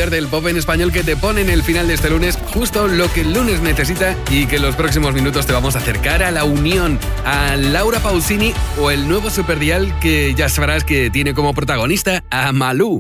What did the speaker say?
líder del pop en español que te pone en el final de este lunes justo lo que el lunes necesita y que en los próximos minutos te vamos a acercar a la unión, a Laura Pausini o el nuevo superdial que ya sabrás que tiene como protagonista a Malú.